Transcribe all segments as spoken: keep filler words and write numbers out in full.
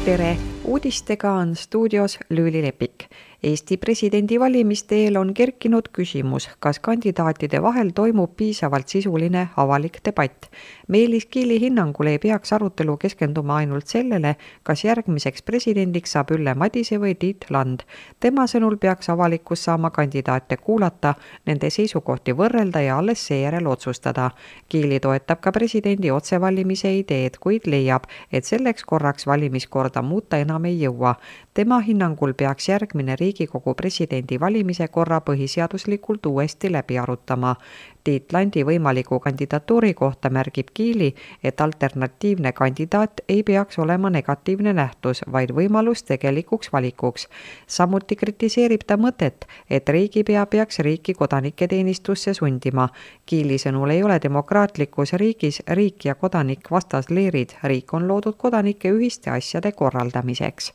tere! Uudistega on stuudios Lüüli Lepik. Eesti presidendivalimiste eel on kerkinud küsimus, kas kandidaatide vahel toimub piisavalt sisuline avalik debatt. Meelis Kiili hinnangul ei peaks arutelu keskenduma ainult sellele, kas järgmiseks presidendiks saab Ülle Madise või Tiit Land. Tema sõnul peaks avalikkus saama kandidaate kuulata, nende seisukohti võrrelda ja alles seejärel otsustada. Kiili toetab ka presidendi otsevalimise ideed, kuid leiab, et selleks korraks valimiskorda muuta enam ei jõua. Tema hinnangul peaks järgmine Riigikogu presidendi valimise korra põhiseaduslikult uuesti läbi arutama. Tiit Landi võimaliku kandidatuuri kohta märgib Kiili, et alternatiivne kandidaat ei peaks olema negatiivne nähtus, vaid võimalus tegelikuks valikuks. Samuti kritiseerib ta mõtet, et riigipea peaks riiki kodanike teenistusse sundima. Kiili sõnul ei ole demokraatlikus riigis riik ja kodanik vastasleerid. Riik on loodud kodanike ühiste asjade korraldamiseks.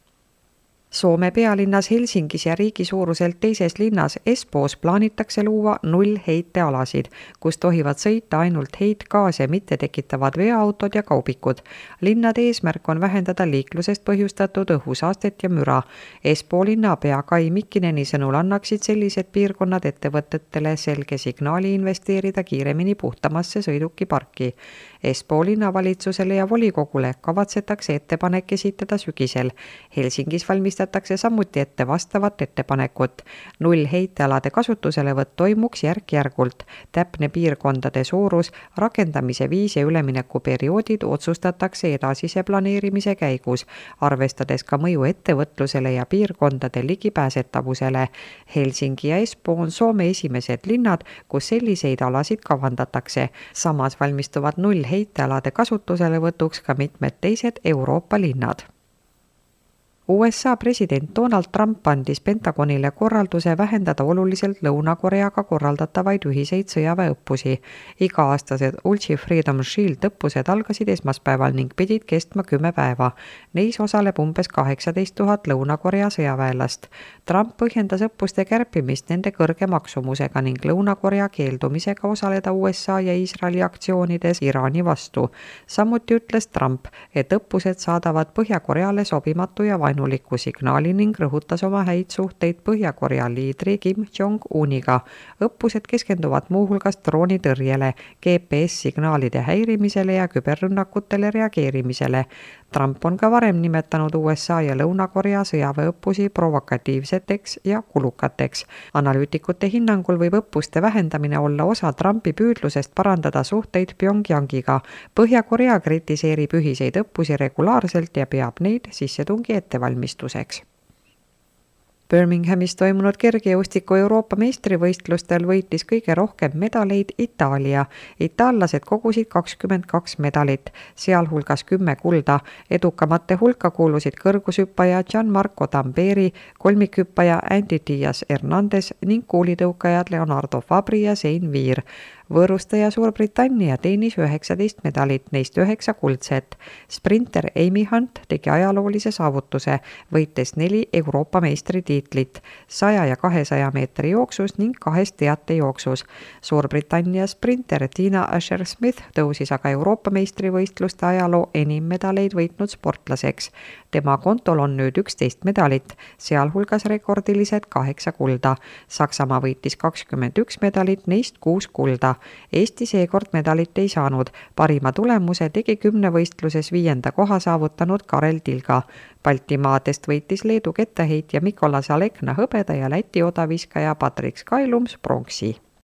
Soome pealinnas Helsingis ja riigi suuruselt teises linnas Espoos plaanitakse luua null heitealasid, kus tohivad sõita ainult heitgaase mitte tekitavad veoautod ja kaubikud. Linnade eesmärk on vähendada liiklusest põhjustatud õhusaastet ja müra. Espoo linnapea Kai Mikkineni sõnul annaksid sellised piirkonnad ettevõtetele selge signaali investeerida kiiremini puhtamasse sõidukiparki. Espoo linnavalitsusele ja volikogule kavatsetakse ettepanek esitada sügisel. Helsingis valmistatakse samuti ette vastavat ettepanekut. Null heitealade kasutuselevõtt toimuks järk-järgult. Täpne piirkondade suurus, rakendamise viis ja üleminekuperioodid otsustatakse edasise planeerimise käigus, arvestades ka mõju ettevõtlusele ja piirkondade ligipääsetavusele. Helsingi ja Espoo on Soome esimesed linnad, kus selliseid alasid kavandatakse. Samas valmistuvad null heitealade kasutusele võtuks ka mitmed teised Euroopa linnad. U S A president Donald Trump andis Pentagonile korralduse vähendada oluliselt Lõuna-Koreaga korraldatavaid ühiseid sõjaväeõppusi. Iga-aastased Ulchi Freedom Shield õppused algasid esmaspäeval ning pidid kestma kümme päeva. Neis osaleb umbes kaheksateist tuhat Lõuna-Korea sõjaväelast. Trump põhjendas õppuste kärpimist nende kõrge maksumusega ning Lõuna-Korea keeldumisega osaleda U S A ja Iisraeli aktsioonides Iraani vastu. Samuti ütles Trump, et õppused saadavad Põhja-Koreale sobimatu ja nuliku signaali ning rõhutas oma häid suhteid Põhja-Korea liidri Kim Jong-uniga. Õppused keskenduvad muuhulgas droonitõrjele, G P S-signaalide häirimisele ja küberrünnakutele reageerimisele. Trump on ka varem nimetanud U S A ja Lõuna-Korea sõjaväeõppusi provokatiivseteks ja kulukateks. Analüütikute hinnangul võib õppuste vähendamine olla osa Trumpi püüdlusest parandada suhteid Pyongyangiga. Põhja-Korea kritiseerib ühiseid õppusi regulaarselt ja peab neid sissetungi ettevalmistuseks. Birminghamis toimunud kergejõustiku Euroopa meistrivõistlustel võitis kõige rohkem medaleid Itaalia. Itaallased kogusid kakskümmend kaks medalit, sealhulgas kümme kulda. Edukamate hulka kuulusid kõrgushüppaja Gianmarco Tamberi, kolmikhüppaja Andy Diaz Hernandez ning kuulitõukajad Leonardo Fabri ja Sein Viir. Võõrustaja Suurbritannia teenis üheksateist medalit, neist üheksa kuldset. Sprinter Amy Hunt tegi ajaloolise saavutuse, võites neli Euroopa meistritiitlit, saja ja kahesaja meetri jooksus ning kahes teatejooksus. Suurbritannia sprinter Tina Asher-Smith tõusis aga Euroopa meistrivõistluste ajaloo enim medaleid võitnud sportlaseks. Tema kontol on nüüd üksteist medalit, sealhulgas rekordilised kaheksa kulda. Saksamaa võitis kakskümmend üks medalit, neist kuus kulda. Eesti seekord medalit ei saanud. Parima tulemuse tegi kümnevõistluses viienda koha saavutanud Karel Tilga. Baltimaadest võitis Leedu kettaheitja Mikolas Alekna hõbeda ja Läti odaviskaja Patrik Skailums pronksi.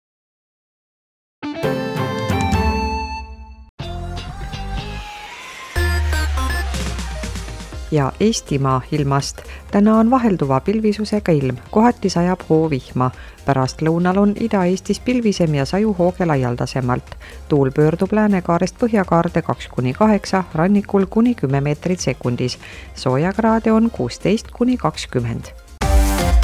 Ja Eestimaa ilmast. Täna on vahelduva pilvisusega ilm, kohati sajab hoovihma. Pärast lõunal on Ida-Eestis pilvisem ja saju hooge laialdasemalt. Tuul pöördub läänekaarest põhjakaarde kaks kuni kaheksa, rannikul kuni kümme meetrit sekundis. Soojakraade on kuusteist kuni kakskümmend.